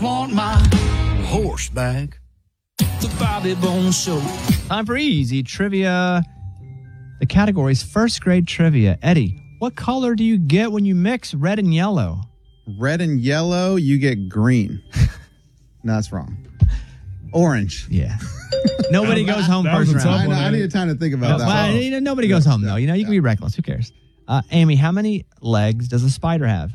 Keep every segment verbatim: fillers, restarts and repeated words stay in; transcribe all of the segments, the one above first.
want my horse back. The Bobby Bones Show. Time for easy trivia. The category is first grade trivia. Eddie, what color do you get when you mix red and yellow? Red and yellow, you get green. No, that's wrong. Orange. Yeah. Nobody goes home that was first a round. tough I, know, one, I need time to think about No, that. well, you know, nobody goes home, though. You know, you can yeah. be reckless. Who cares? Uh, Amy, how many legs does a spider have?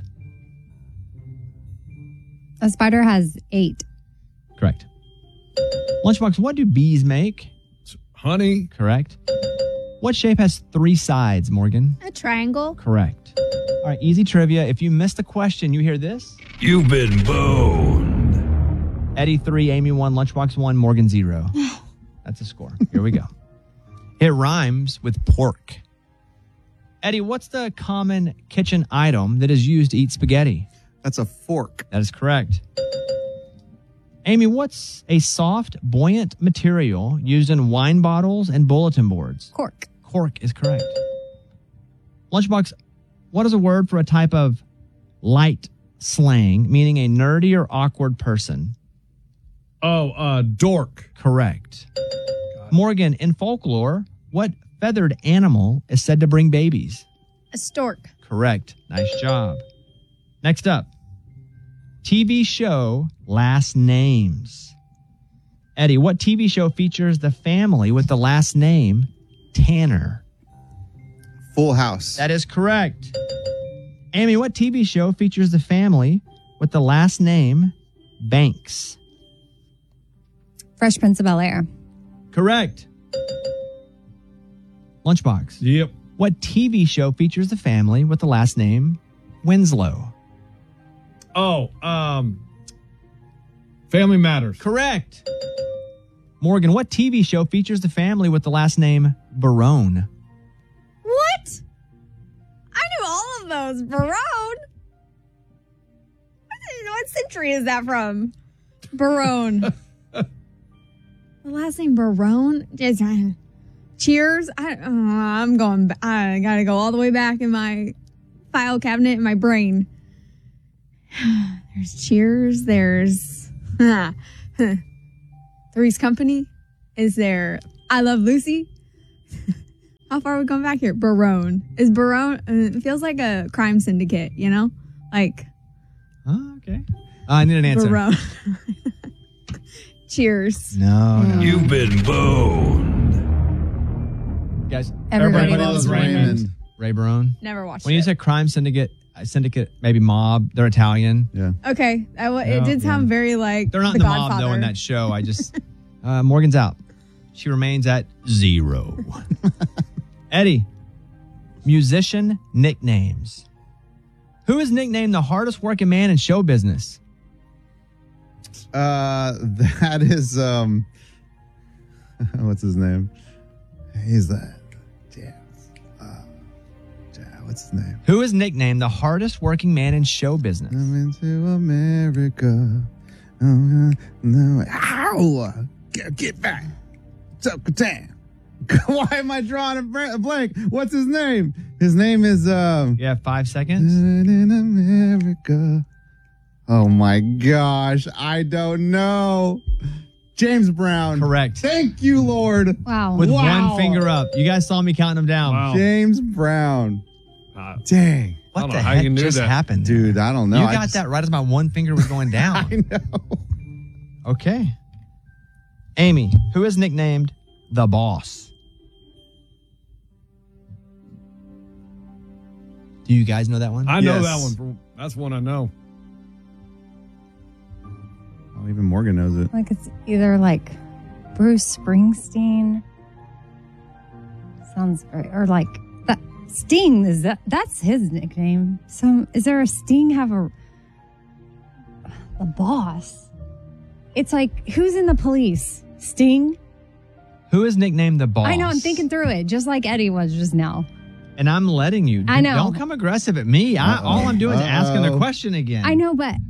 A spider has eight. Correct. Lunchbox, what do bees make? Honey. Correct. What shape has three sides, Morgan? A triangle. Correct. All right, easy trivia. If you missed a question, you hear this. You've been boned. Eddie three, Amy one, Lunchbox one, Morgan zero. That's a score. Here we go. It rhymes with pork. Eddie, what's the common kitchen item that is used to eat spaghetti? That's a fork. That is correct. Amy, what's a soft, buoyant material used in wine bottles and bulletin boards? Cork. Cork is correct. Lunchbox, what is a word for a type of light slang, meaning a nerdy or awkward person? Oh, uh, dork. Correct. Morgan, in folklore, what feathered animal is said to bring babies? A stork. Correct. Nice job. Next up, T V show last names. Eddie, what T V show features the family with the last name Tanner? Full House. That is correct. Amy, what T V show features the family with the last name Banks? Fresh Prince of Bel-Air. Correct. Lunchbox. Yep. What T V show features the family with the last name Winslow? Oh, um, Family Matters. Correct. Morgan, what T V show features the family with the last name Barone? What? I knew all of those. Barone. What, what century is that from? Barone. The last name Barone? Just, uh, Cheers? I, uh, I'm going, ba- I gotta go all the way back in my file cabinet in my brain. There's Cheers. There's uh, Three's Company. Is there I Love Lucy? How far are we going back here? Barone. Is Barone, uh, it feels like a crime syndicate, you know? Like. Oh, okay. Uh, I need an answer. Barone. Cheers. No, no. You've been boned. Guys, Everybody, Everybody loves loves Raymond. Raymond. Ray Barone. Never watched When it. you said crime syndicate, uh, syndicate, maybe mob, they're Italian. Yeah. Okay. I, w- Yeah, it did sound yeah. very like They're not the in the mob, Godfather. though, in that show. I just, uh, Morgan's out. She remains at zero. Eddie, musician nicknames. Who is nicknamed the hardest working man in show business? Uh, that is, um, what's his name? He's the, yeah. Uh, yeah, what's his name? Who is nicknamed the hardest working man in show business? I'm into America. Oh, no. Ow! Get, get back. Damn. Why am I drawing a br- a blank? What's his name? His name is, um, You have five seconds. in America. Oh my gosh. I don't know. James Brown. Correct. Thank you, Lord. Wow. With Wow. one finger up. You guys saw me counting them down. Wow. James Brown. Uh, Dang. I What don't the know how heck you knew just that. happened? Dude, I don't know. You I got just- that right as my one finger was going down. I know. Okay. Amy, who is nicknamed the boss? Do you guys know that one? I know Yes. that one. From, that's one I know. Oh, even Morgan knows it. Like it's either like Bruce Springsteen. Sounds very, or like that Sting is that that's his nickname. So is there a Sting have a the boss? It's like who's in the police? Sting? Who is nicknamed the boss? I know, I'm thinking through it, just like Eddie was just now. And I'm letting you. I know. Don't come aggressive at me. I, all I'm doing is asking the Uh-oh. question again. I know, but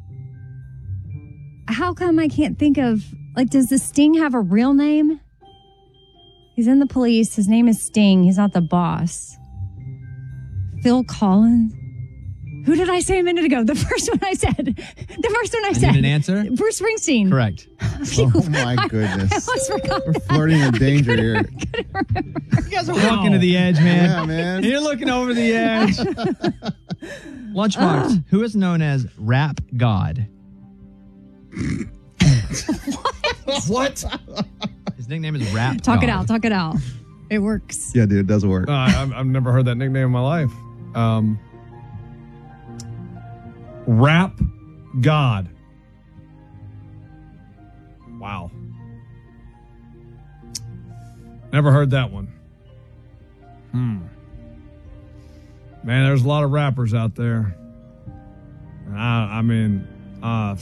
how come I can't think of like does the Sting have a real name? He's in the police. His name is Sting. He's not the boss. Phil Collins. Who did I say a minute ago? The first one I said. The first one I, I said. need an answer? Bruce Springsteen. Correct. Oh my goodness. I almost forgot. We're flirting in danger here. You guys are walking to the edge, man. Yeah, man. You're looking over the edge. Lunchbox, who is known as Rap God? What? His nickname is Rap Talk God. it out. Talk it out. It works. Yeah, dude, it doesn't work. Uh, I've, I've never heard that nickname in my life. Um, Rap God. Wow. Never heard that one. Hmm. Man, there's a lot of rappers out there. I, I mean, uh,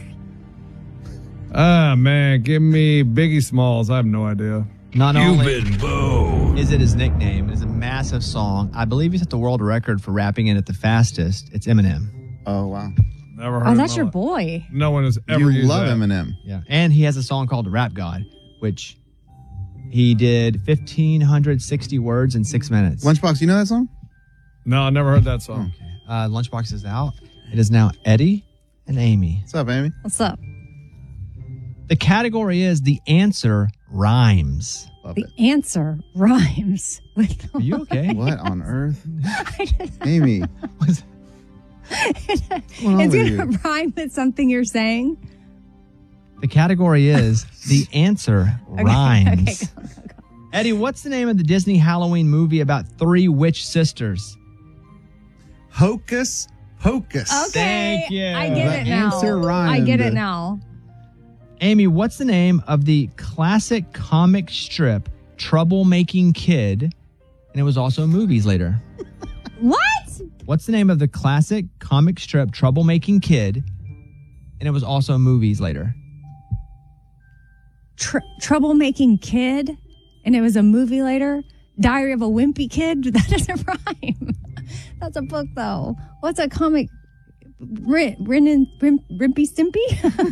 ah, man, give me Biggie Smalls. I have no idea. Not You've only been boned. is it his nickname, it is a massive song. I believe he set the world record for rapping it at the fastest. It's Eminem. Oh, wow. Never heard. Oh, in that's my your life. boy. No one has ever You used love that. Eminem. Yeah. And he has a song called Rap God, which he did one thousand five hundred sixty words in six minutes. Lunchbox, you know that song? No, I never heard that song. Okay. Uh, Lunchbox is out. It is now Eddie and Amy. What's up, Amy? What's up? The category is the answer rhymes. Love The it. answer rhymes with. Are you okay? What on earth? Amy. Was- What's going on It's with going you? to rhyme with something you're saying. the category is the answer Okay, rhymes. okay, go, go, go. Eddie, what's the name of the Disney Halloween movie about three witch sisters? Hocus Pocus. Okay. Thank you. I get The it now. answer I get it rhymed. now. Amy, what's the name of the classic comic strip Troublemaking Kid? And it was also movies later. What? What's the name of the classic comic strip Troublemaking Kid? And it was also movies later. Tr- troublemaking kid, and it was a movie later. Diary of a Wimpy Kid. That doesn't rhyme. That's a book, though. What's a comic? Rin, Rin and Rim, Rimpy Stimpy?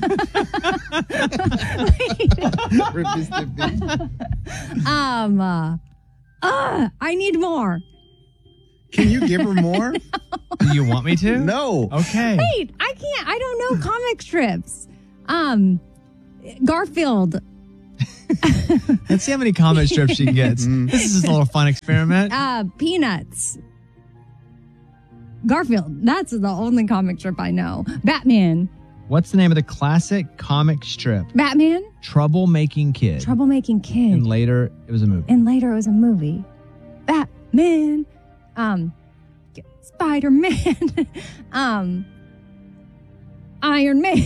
Rippy Stimpy. um, uh, uh, I need more. Can you give her more? Do you want me to? No. Okay. Wait, I can't. I don't know comic strips. Um, Garfield. Let's see how many comic strips she gets. Mm. This is just a little fun experiment. Uh, Peanuts. Garfield. That's the only comic strip I know. Batman. What's the name of the classic comic strip Batman. Troublemaking Kid? Troublemaking Kid. And later, it was a movie. And later it was a movie. Batman. Um, Spider-Man. um, Iron Man.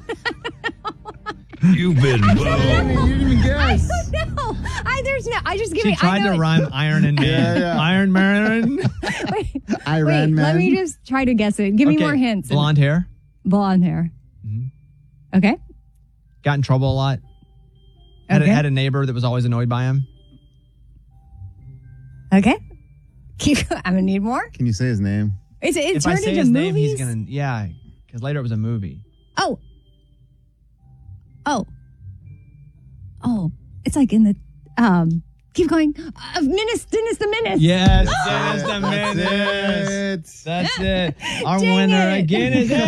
You've been Amy, boned. you didn't even guess. no, I there's no. I just give She me. tried I know to it. rhyme Iron and Man. Yeah, yeah. Iron Man. Wait, Iron wait, Man. let me just try to guess it. Give me Okay, more hints. Blonde hair. Blonde hair. Mhm. Okay. Got in trouble a lot. Had, Okay. a, had a neighbor that was always annoyed by him. Okay. Keep. I'm gonna need more. Can you say his name? It's it if I turned say into his movies. name, he's gonna yeah. Because later it was a movie. Oh. Oh. Oh. It's like in the um. Keep going. Uh, Menace, Dennis the Menace. Yes, That's Dennis the it. Menace. That's That's it. Our Dang winner it. again is it.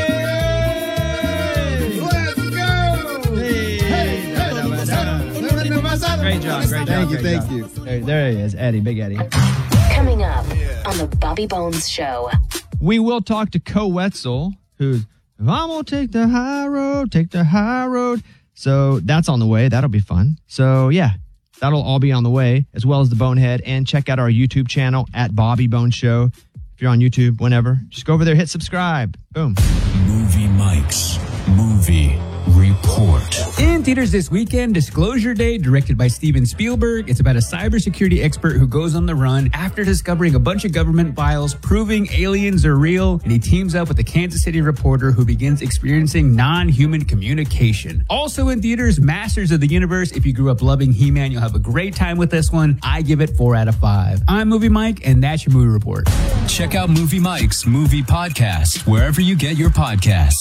Eddie. Let's go. Hey. Hey, hey. Great job, great job. Thank you, great thank job. you. There, there he is, Eddie, Big Eddie. Coming up on the Bobby Bones Show. We will talk to Co Wetzel, who's I'm gonna take the high road, take the high road. So that's on the way. That'll be fun. So yeah, that'll all be on the way, as well as the Bonehead. And check out our YouTube channel at Bobby Bones Show. If you're on YouTube, whenever, just go over there, hit subscribe. Boom. Movie Mike's Movie Report. In theaters this weekend, Disclosure Day, directed by Steven Spielberg. It's about a cybersecurity expert who goes on the run after discovering a bunch of government files proving aliens are real, and he teams up with a Kansas City reporter who begins experiencing non-human communication. Also in theaters, Masters of the Universe. If you grew up loving He-Man, you'll have a great time with this one. I give it four out of five. I'm Movie Mike, and that's your movie report. Check out Movie Mike's Movie Podcast wherever you get your podcasts.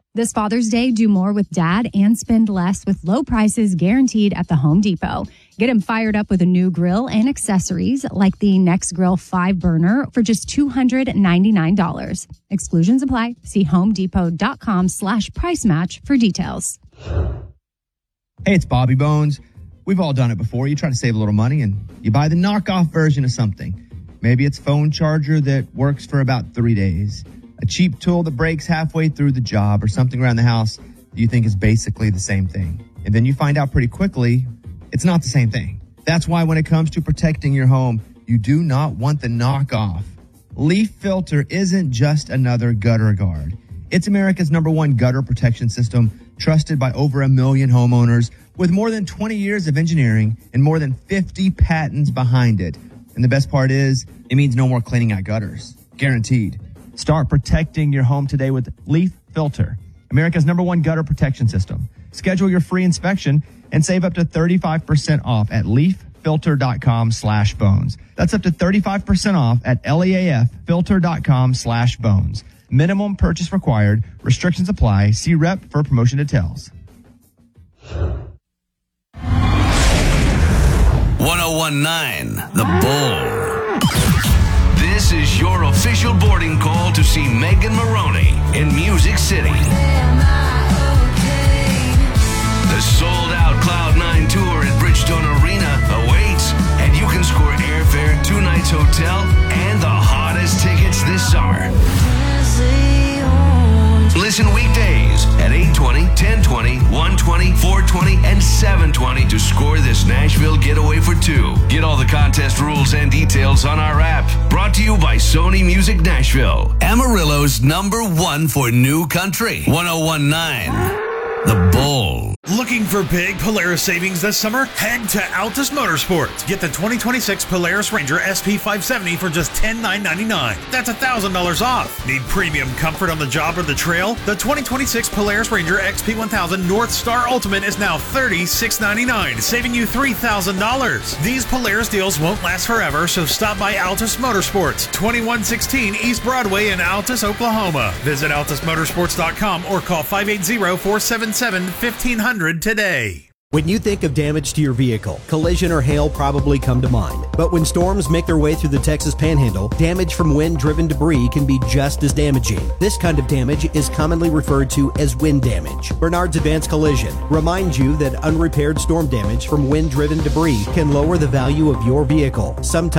This Father's Day, do more with Dad and spend less with low prices guaranteed at the Home Depot. Get him fired up with a new grill and accessories like the Next Grill five burner for just two hundred ninety-nine dollars. Exclusions apply. See homedepot.com slash price match for details. Hey, it's Bobby Bones. We've all done it before. You try to save a little money and you buy the knockoff version of something. Maybe it's a phone charger that works for about three days. A cheap tool that breaks halfway through the job, or something around the house that you think is basically the same thing. And then you find out pretty quickly it's not the same thing. That's why when it comes to protecting your home, you do not want the knockoff. Leaf Filter isn't just another gutter guard. It's America's number one gutter protection system, trusted by over a million homeowners, with more than twenty years of engineering and more than fifty patents behind it. And the best part is, it means no more cleaning out gutters. Guaranteed. Start protecting your home today with Leaf Filter, America's number one gutter protection system. Schedule your free inspection and save up to thirty-five percent off at leaffilter.com slash bones. That's up to thirty-five percent off at leaffilter.com slash bones. Minimum purchase required. Restrictions apply. See rep for promotion details. one oh one point nine The Bull. This is your official boarding call to see Megan Maroney in Music City. The sold-out Cloud nine tour at Bridgestone Arena awaits, and you can score airfare, two nights hotel, and the hottest tickets this summer. Listen weekdays at eight twenty, ten twenty, one twenty, four twenty, and seven twenty to score this Nashville getaway for two. Get all the contest rules and details on our app. Brought to you by Sony Music Nashville. Amarillo's number one for new country. one oh one point nine The Bull. Looking for big Polaris savings this summer? Head to Altus Motorsports. Get the twenty twenty-six Polaris Ranger S P five seventy for just ten thousand nine hundred ninety-nine dollars. That's one thousand dollars off. Need premium comfort on the job or the trail? The twenty twenty-six Polaris Ranger X P one thousand North Star Ultimate is now three thousand six hundred ninety-nine dollars, saving you three thousand dollars. These Polaris deals won't last forever, so stop by Altus Motorsports, twenty-one sixteen East Broadway in Altus, Oklahoma. Visit altus motorsports dot com or call five eight zero, four seven seven, fifteen hundred today. When you think of damage to your vehicle, collision or hail probably come to mind. But when storms make their way through the Texas Panhandle, damage from wind-driven debris can be just as damaging. This kind of damage is commonly referred to as wind damage. Bernard's Advanced Collision reminds you that unrepaired storm damage from wind-driven debris can lower the value of your vehicle. Sometimes